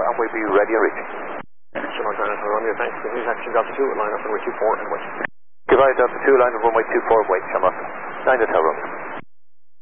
and we'll be ready and reaching. Sure, Romeo, thanks. This is action Delta 2, line up runway 24 and wait. Goodbye, Delta 2, line up runway 24, wait, come up. 9 to Romeo.